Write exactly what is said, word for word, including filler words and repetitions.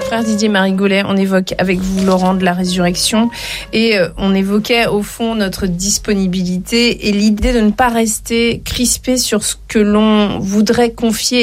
Frère Didier Marigollet, on évoque avec vous, Laurent, de la résurrection et euh, on évoquait au fond notre disponibilité et l'idée de ne pas rester crispé sur ce que l'on voudrait confier